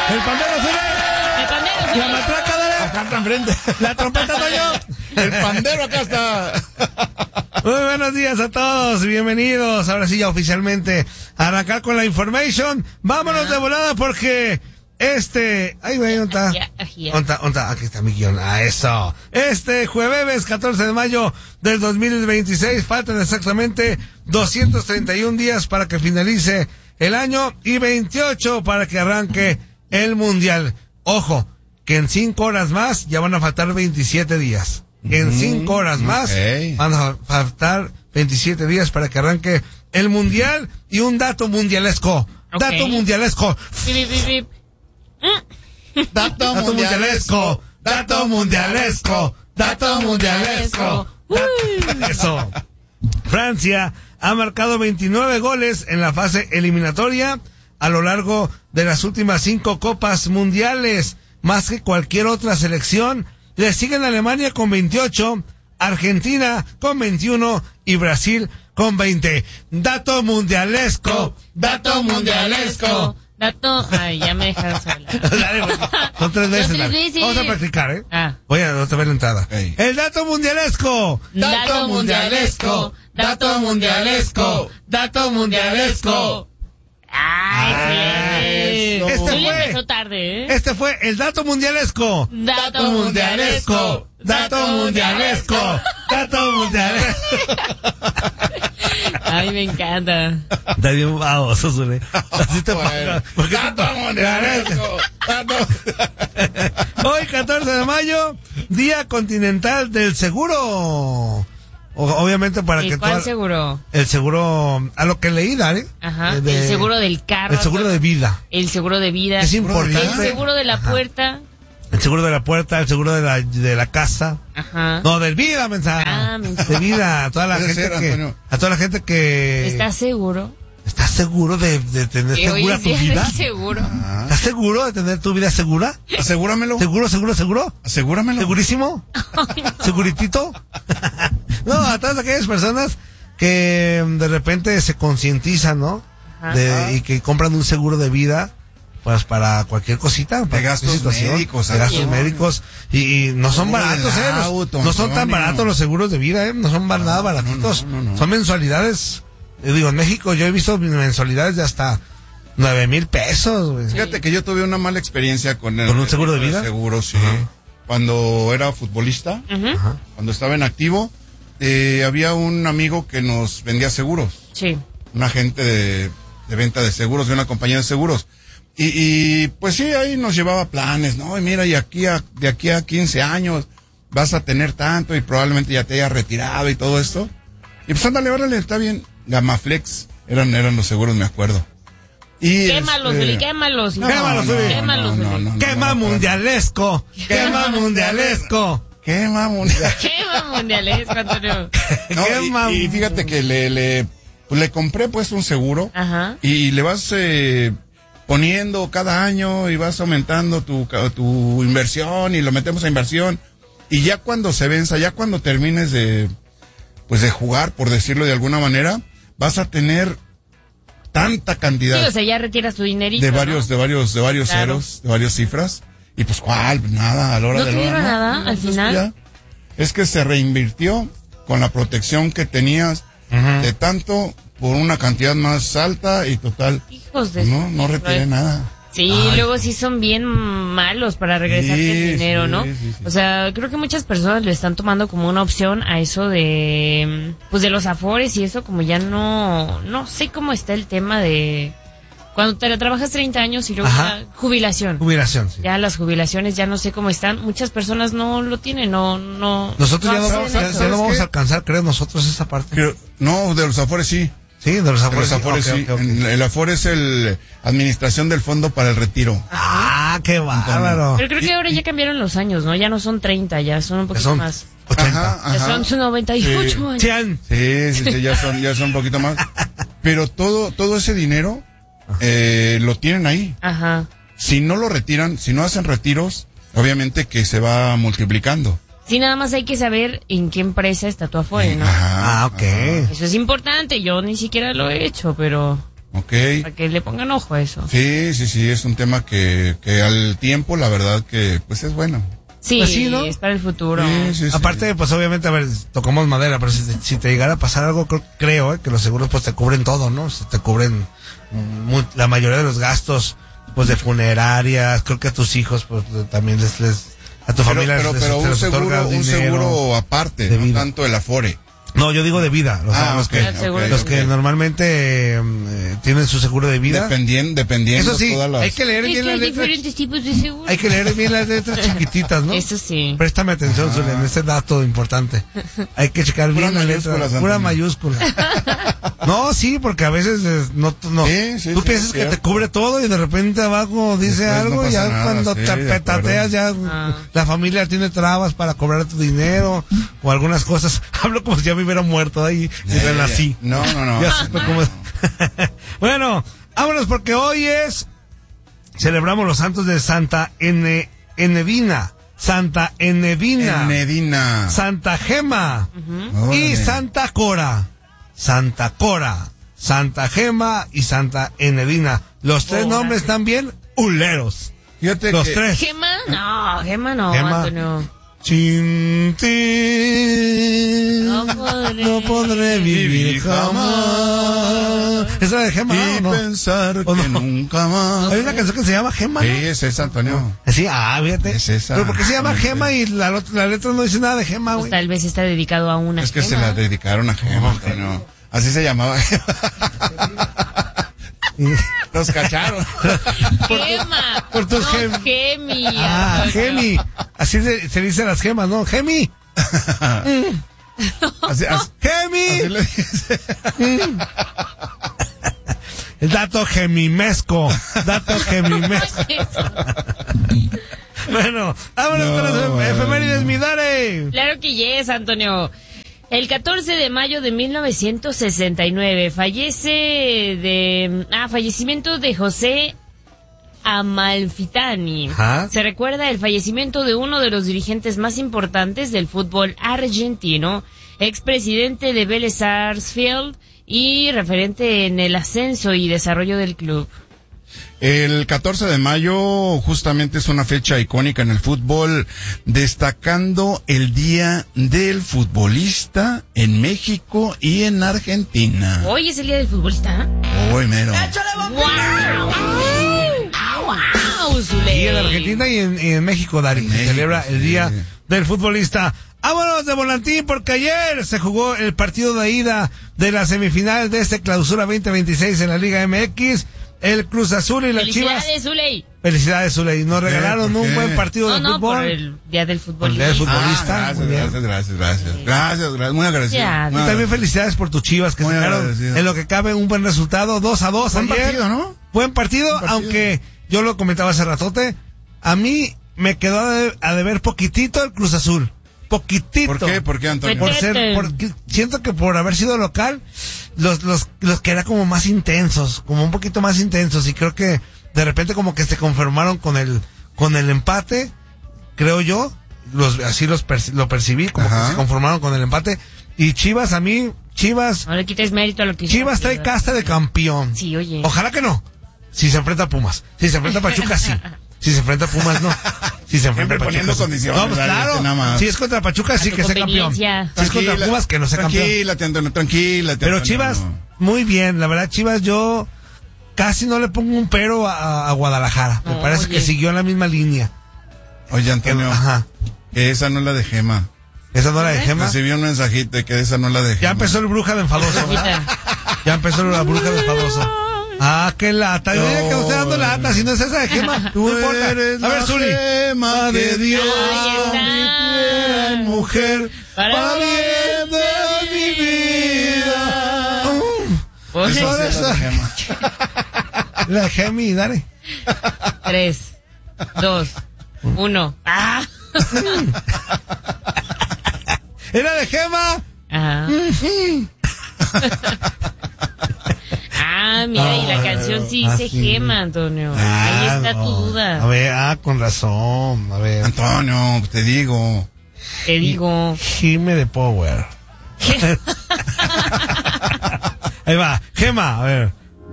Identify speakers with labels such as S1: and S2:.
S1: El pandero sube. La matraca, dale.
S2: Acá está enfrente.
S1: La trompeta, Toño.
S2: El pandero acá está.
S1: Muy buenos días a todos, bienvenidos. Ahora sí, ya oficialmente a arrancar con la information. Vámonos de volada porque ay, güey, ¿dónde está? ¿Dónde está? Aquí está mi guión. Eso. Jueves 14 de mayo del 2026. Faltan exactamente 231 días para que finalice el año y 28 para que arranque el mundial. Ojo, que en 5 horas más ya van a faltar 27 días. En 5 horas más van a faltar 27 días para que arranque el mundial. Y un dato mundialesco. Dato mundialesco. Dato mundialesco. Dato mundialesco. Dato mundialesco. Eso. Francia ha marcado 29 goles en la fase eliminatoria a lo largo de las últimas 5 copas mundiales, más que cualquier otra selección. Le siguen Alemania con 28, Argentina con 21 y Brasil con 20. Dato mundialesco. Dato mundialesco.
S3: Ay, ya me dejaron hablar.
S1: Dale, son 3 veces. Vamos a practicar, ¿eh? Voy a otra vez la entrada. El dato mundialesco.
S3: Dato mundialesco. Dato mundialesco. Dato mundialesco. Ay, sí. Empezó tarde, ¿eh?
S1: Este fue el dato mundialesco.
S3: Dato mundialesco.
S1: Dato mundialesco. Dato mundialesco.
S3: Ay, me encanta.
S1: Está bien baboso, Zule. Así te pasa.
S2: Dato mundialesco.
S1: Hoy, 14 de mayo, Día Continental del Seguro. Obviamente para que
S3: ¿Cuál seguro?
S1: El seguro, a lo que leí, Dani.
S3: Ajá, el seguro del carro.
S1: El seguro de vida.
S3: El seguro de vida.
S1: Es importante.
S3: El seguro de la puerta.
S1: El seguro de la puerta, el seguro de la casa.
S3: Ajá.
S1: No, del vida, mensaje. De vida, a toda la gente que
S3: ¿Estás seguro?
S1: ¿Estás seguro de tener segura tu vida?
S3: ¿Seguro?
S1: ¿Estás seguro de tener tu vida segura?
S2: Asegúramelo.
S1: ¿Seguro?
S2: Asegúramelo.
S1: ¿Segurísimo? ¿Seguritito? No, a todas aquellas personas que de repente se concientizan, ¿no? Y que compran un seguro de vida, pues para cualquier cosita, para
S2: de gastos médicos,
S1: de gastos médicos, y no son baratos, no son tan baratos los seguros de vida, no son nada baratitos, son mensualidades. Digo, en México yo he visto mensualidades de hasta 9,000 pesos, güey.
S2: Fíjate que yo tuve una mala experiencia con
S1: un seguro de vida.
S2: Seguro, sí. Cuando era futbolista, cuando estaba en activo, había un amigo que nos vendía seguros.
S3: Sí.
S2: Un agente de venta de seguros, de una compañía de seguros. Y pues sí, ahí nos llevaba planes, ¿no? Y mira, de aquí a 15 años vas a tener tanto y probablemente ya te hayas retirado y todo esto. Y pues ándale, órale, está bien. Gamaflex eran los seguros, me acuerdo. Y
S3: quémalos, Uli, quémalos.
S1: Quema mundialesco. Quema mundialesco.
S2: Quema
S3: mundialesco, Antonio.
S2: Y fíjate que le compré pues un seguro.
S3: Ajá.
S2: Y le vas poniendo cada año y vas aumentando tu inversión y lo metemos a inversión. Y ya cuando se venza, ya cuando termines de jugar, por decirlo de alguna manera, vas a tener tanta cantidad.
S3: Sí, o sea, ya retiras tu dinerito.
S2: De varios claro. Ceros, de varias cifras. Y pues, ¿cuál? Nada, a la hora de la hora.
S3: ¿No tuvieron nada al final?
S2: Ya. Es que se reinvirtió con la protección que tenías de tanto por una cantidad más alta y total.
S3: Hijos de
S2: no retiré nada.
S3: Sí, luego sí son bien malos para regresarte el dinero, ¿no? Sí. O sea, creo que muchas personas le están tomando como una opción a eso de los afores y eso, como ya no sé cómo está el tema de cuando te trabajas 30 años y luego jubilación.
S1: Jubilación, sí.
S3: Ya las jubilaciones ya no sé cómo están, muchas personas no lo tienen, no.
S1: Nosotros ya no vamos a alcanzar, creo, nosotros esa parte.
S2: No, de los afores sí.
S1: Sí, de los afores.
S2: Sí. Okay. El afore es administración del fondo para el retiro.
S1: Ah, qué bárbaro.
S3: Pero creo que ahora ya cambiaron los años, ¿no? Ya no son 30, ya son un poquito más.
S1: 80.
S3: Ya son 98 años.
S2: Sí, ya son un poquito más. Pero todo ese dinero lo tienen ahí.
S3: Ajá.
S2: Si no lo retiran, si no hacen retiros, obviamente que se va multiplicando.
S3: Sí, nada más hay que saber en qué empresa está tu afore, ¿no?
S1: Ok.
S3: Eso es importante, yo ni siquiera lo he hecho, pero
S2: Okay.
S3: Para que le pongan ojo a eso.
S2: Sí, es un tema que al tiempo, la verdad que pues es bueno.
S3: Sí,
S1: pues sí, ¿no?
S3: es para el futuro.
S2: Sí.
S1: Aparte, pues obviamente, a ver, tocamos madera, pero si te llegara a pasar algo, creo que los seguros pues te cubren todo, ¿no? Te cubren la mayoría de los gastos, pues de funerarias, creo que a tus hijos, pues también a tu familia
S2: pero un seguro aparte, no tanto el Afore.
S1: No, yo digo de vida, o sea, los que normalmente tienen su seguro de vida.
S2: Dependiendo.
S1: Eso sí,
S2: todas las...
S1: hay que leer bien las letras.
S3: Diferentes tipos de seguro.
S1: Hay que leer bien las letras chiquititas, ¿no?
S3: Eso sí.
S1: Préstame atención, Zulia, en este dato importante. Hay que checar bien la letra, pura mayúscula. No, sí, porque a veces no
S2: Sí,
S1: tú piensas que te cubre todo y de repente abajo dice
S2: después
S1: algo y ya
S2: nada,
S1: cuando te petateas ya la familia tiene trabas para cobrar tu dinero o algunas cosas. Hablo como si ya me hubiera muerto ahí y me nací.
S2: No.
S1: Ya supe cómo es. Bueno, vámonos porque hoy celebramos los santos de Santa Enedina, Santa Enedina, Santa Gema y Santa Cora. Santa Cora, Santa Gema y Santa Enedina. Los tres nombres también uleros.
S2: Fíjate
S1: los tres.
S3: ¿Gema? No, Gema no,
S1: Gema.
S3: Antonio.
S1: Sin ti no podré vivir jamás. Esa de Gema,
S2: y
S1: ¿no?
S2: pensar que nunca más.
S1: Hay una canción que se llama Gema.
S2: Sí, es esa, Antonio.
S1: Sí, fíjate.
S2: Es esa.
S1: Pero ¿por qué se llama Gema y la letra no dice nada de Gema,
S3: Pues
S1: güey?
S3: tal vez está dedicado a una
S2: Es que
S3: Gema.
S2: se la dedicaron a Gema, Antonio. Así se llamaba. Los cacharon.
S3: Gema.
S1: Por tus
S3: Gemi.
S1: Gemi. Así se dice las gemas, ¿no? Gemi. Gemi.
S2: Así le dice.
S1: El dato gemimesco. Bueno, vámonos con las efemérides, mi Dare.
S3: Claro que yes, Antonio. El 14 de mayo de 1969 fallecimiento de José Amalfitani.
S1: Ajá.
S3: Se recuerda el fallecimiento de uno de los dirigentes más importantes del fútbol argentino, expresidente de Vélez Sarsfield y referente en el ascenso y desarrollo del club.
S2: El 14 de mayo justamente es una fecha icónica en el fútbol, destacando el Día del Futbolista en México y en Argentina.
S3: Hoy es el Día del Futbolista.
S2: Hoy mero.
S3: ¡Wow! ¡Wow, Zuley!
S1: Y en Argentina y en México, Dari, se celebra el Día del Futbolista. Vámonos de volantín porque ayer se jugó el partido de ida de la semifinal de este Clausura 2026 en la Liga MX. El Cruz Azul y las Chivas.
S3: ¡Felicidades, Zuley!
S1: Felicidades, Zuley. Nos regalaron un buen partido de fútbol.
S3: Por el Día del Futbolista.
S1: El Día del Futbolista.
S2: Gracias. Muy agradecido.
S1: Y también felicidades por tus Chivas que sacaron en lo que cabe un buen resultado, 2-2
S2: Buen
S1: ayer.
S2: partido, ¿no?
S1: Buen partido, aunque yo lo comentaba hace ratote, a mí me quedó a deber poquitito el Cruz Azul. Poquitito.
S2: ¿Por qué, Antonio?
S1: Siento que por haber sido local, los que era como más intensos, como un poquito más intensos, y creo que de repente como que se conformaron con el empate, creo yo, así lo percibí, como que se conformaron con el empate, y Chivas, no
S3: le quites mérito a lo que hizo.
S1: Chivas trae casta de campeón.
S3: Sí, oye.
S1: Ojalá que no. Si se enfrenta a Pumas. Si se enfrenta a Pachuca, sí. Si se enfrenta a Pumas, no. Si se enfrenta a Pachuca,
S2: poniendo condiciones.
S1: No, pues claro.
S2: Nada más.
S1: Si es contra Pachuca, sí que sea campeón. Si es contra Pumas, que no sea campeón.
S2: Tranquila.
S1: Pero Chivas, muy bien. La verdad, Chivas, yo casi no le pongo un pero a Guadalajara. Me parece que siguió en la misma línea.
S2: Oye, Antonio. Que esa no es la de Gema.
S1: ¿Esa no es la de Gema?
S2: Recibí un mensajito de que esa no es la de Gema.
S1: Ya empezó el bruja de enfadoso. Ya empezó la bruja de enfadoso. Qué lata. Yo diría que usted dando lata, si no es esa de Gema, no importa. A ver, Zuli.
S2: Gema de Dios,
S3: mi
S1: mujer, para bien de mi vida.
S2: Esa es la de Gema.
S1: La de Gemi, dale.
S3: 3, 2, 1.
S1: ¿Era de Gema?
S3: Mira, y la canción sí dice Gema, Antonio. Ahí está tu duda.
S1: A ver, con razón. A ver.
S2: Antonio, te digo.
S1: Gime de Power. Ahí va, Gema, a ver.